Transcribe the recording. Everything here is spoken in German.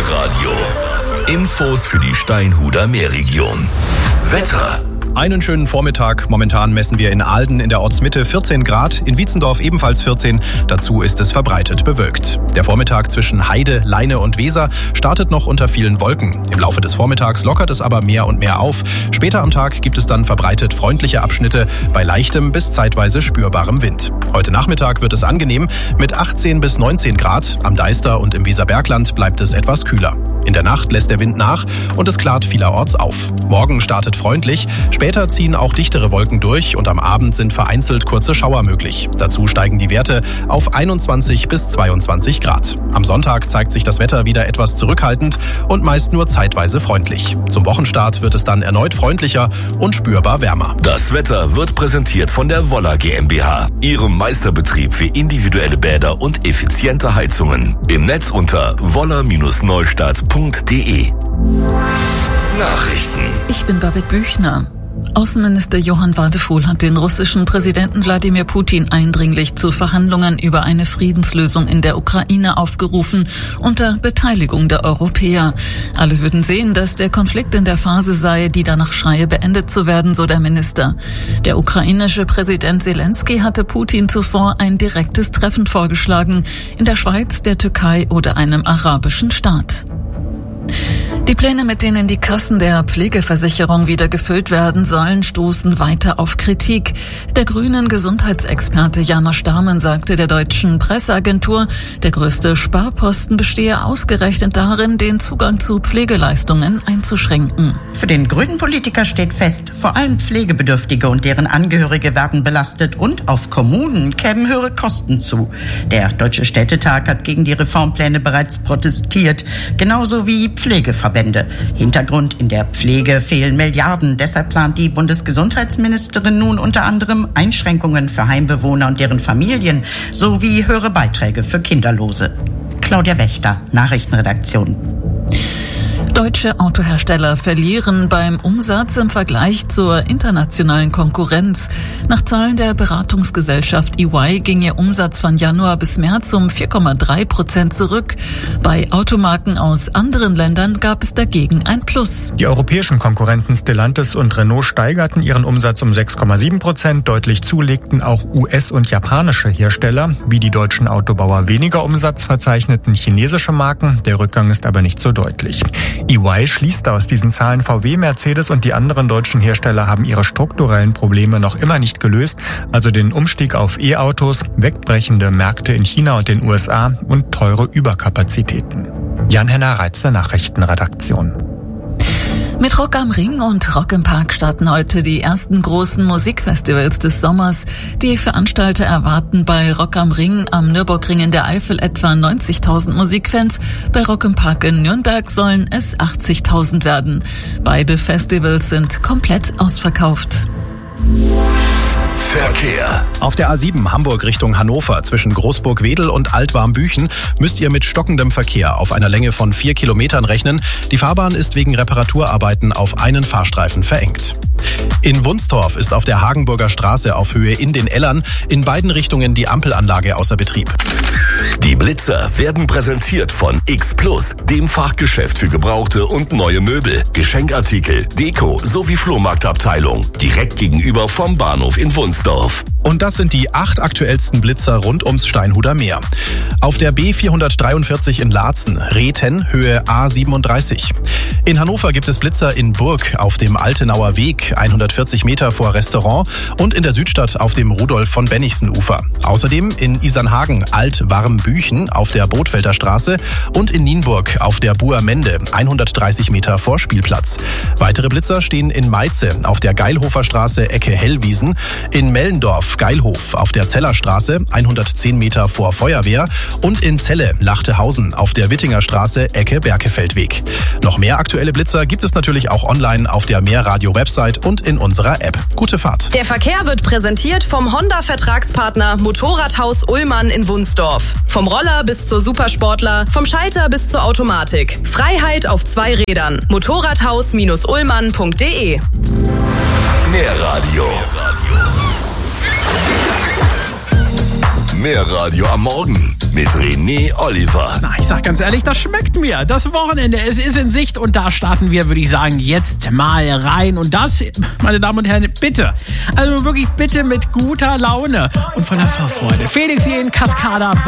Meerradio. Infos für die Steinhuder Meerregion. Wetter. Einen schönen Vormittag. Momentan messen wir in Ahlden in der Ortsmitte 14 Grad, in Wietzendorf ebenfalls 14. Dazu ist es verbreitet bewölkt. Der Vormittag zwischen Heide, Leine und Weser startet noch unter vielen Wolken. Im Laufe des Vormittags lockert es aber mehr und mehr auf. Später am Tag gibt es dann verbreitet freundliche Abschnitte bei leichtem bis zeitweise spürbarem Wind. Heute Nachmittag wird es angenehm mit 18 bis 19 Grad. Am Deister und im Weserbergland bleibt es etwas kühler. In der Nacht lässt der Wind nach und es klart vielerorts auf. Morgen startet freundlich, später ziehen auch dichtere Wolken durch und am Abend sind vereinzelt kurze Schauer möglich. Dazu steigen die Werte auf 21 bis 22 Grad. Am Sonntag zeigt sich das Wetter wieder etwas zurückhaltend und meist nur zeitweise freundlich. Zum Wochenstart wird es dann erneut freundlicher und spürbar wärmer. Das Wetter wird präsentiert von der Woller GmbH, ihrem Meisterbetrieb für individuelle Bäder und effiziente Heizungen. Im Netz unter woller-neustadt.de. Nachrichten. Ich bin Babette Büchner. Außenminister Johann Wadephul hat den russischen Präsidenten Wladimir Putin eindringlich zu Verhandlungen über eine Friedenslösung in der Ukraine aufgerufen, unter Beteiligung der Europäer. Alle würden sehen, dass der Konflikt in der Phase sei, die danach schreie, beendet zu werden, so der Minister. Der ukrainische Präsident Zelensky hatte Putin zuvor ein direktes Treffen vorgeschlagen, in der Schweiz, der Türkei oder einem arabischen Staat. Die Pläne, mit denen die Kassen der Pflegeversicherung wieder gefüllt werden sollen, stoßen weiter auf Kritik. Der grünen Gesundheitsexperte Janosch Dahmen sagte der deutschen Presseagentur, der größte Sparposten bestehe ausgerechnet darin, den Zugang zu Pflegeleistungen einzuschränken. Für den grünen Politiker steht fest, vor allem Pflegebedürftige und deren Angehörige werden belastet und auf Kommunen kämen höhere Kosten zu. Der Deutsche Städtetag hat gegen die Reformpläne bereits protestiert, genauso wie Pflegeverbände. Hintergrund: in der Pflege fehlen Milliarden. Deshalb plant die Bundesgesundheitsministerin nun unter anderem Einschränkungen für Heimbewohner und deren Familien sowie höhere Beiträge für Kinderlose. Claudia Wächter, Nachrichtenredaktion. Deutsche Autohersteller verlieren beim Umsatz im Vergleich zur internationalen Konkurrenz. Nach Zahlen der Beratungsgesellschaft EY ging ihr Umsatz von Januar bis März um 4,3% zurück. Bei Automarken aus anderen Ländern gab es dagegen ein Plus. Die europäischen Konkurrenten Stellantis und Renault steigerten ihren Umsatz um 6,7%. Deutlich zulegten auch US- und japanische Hersteller. Wie die deutschen Autobauer weniger Umsatz verzeichneten chinesische Marken. Der Rückgang ist aber nicht so deutlich. EY schließt aus diesen Zahlen, VW, Mercedes und die anderen deutschen Hersteller haben ihre strukturellen Probleme noch immer nicht gelöst, also den Umstieg auf E-Autos, wegbrechende Märkte in China und den USA und teure Überkapazitäten. Jan-Henner Reitze, Nachrichtenredaktion. Mit Rock am Ring und Rock im Park starten heute die ersten großen Musikfestivals des Sommers. Die Veranstalter erwarten bei Rock am Ring am Nürburgring in der Eifel etwa 90.000 Musikfans. Bei Rock im Park in Nürnberg sollen es 80.000 werden. Beide Festivals sind komplett ausverkauft. Verkehr. Auf der A7 Hamburg Richtung Hannover zwischen Großburg-Wedel und Altwarmbüchen müsst ihr mit stockendem Verkehr auf einer Länge von 4 Kilometern rechnen. Die Fahrbahn ist wegen Reparaturarbeiten auf einen Fahrstreifen verengt. In Wunstorf ist auf der Hagenburger Straße auf Höhe in den Ellern in beiden Richtungen die Ampelanlage außer Betrieb. Die Blitzer werden präsentiert von X Plus, dem Fachgeschäft für gebrauchte und neue Möbel, Geschenkartikel, Deko sowie Flohmarktabteilung. Direkt gegenüber vom Bahnhof in Wunstorf. Und das sind die 8 aktuellsten Blitzer rund ums Steinhuder Meer. Auf der B443 in Laatzen, Rethen, Höhe A37. In Hannover gibt es Blitzer in Burg auf dem Altenauer Weg, 140 Meter vor Restaurant, und in der Südstadt auf dem Rudolf von Bennigsen Ufer. Außerdem in Isernhagen, Alt-Warmbüchen auf der Bothfelder Straße und in Nienburg auf der Buermende, 130 Meter vor Spielplatz. Weitere Blitzer stehen in Meize auf der Geilhofer Straße, Ecke Hellwiesen, in Mellendorf, Geilhof auf der Zellerstraße, 110 Meter vor Feuerwehr, und in Celle, Lachtehausen auf der Wittinger Straße, Ecke Berkefeldweg. Noch mehr aktuelle Blitzer gibt es natürlich auch online auf der Meerradio-Website und in unserer App. Gute Fahrt. Der Verkehr wird präsentiert vom Honda-Vertragspartner Motorradhaus Ullmann in Wunsdorf. Vom Roller bis zur Supersportler, vom Schalter bis zur Automatik. Freiheit auf 2 Rädern. Motorradhaus-ullmann.de. Meerradio. Meerradio am Morgen mit René Oliver. Na, ich sag ganz ehrlich, das schmeckt mir. Das Wochenende, es ist in Sicht und da starten wir, würde ich sagen, jetzt mal rein. Und das, meine Damen und Herren, bitte, also wirklich bitte mit guter Laune und voller Vorfreude. Felix hier in Cascada.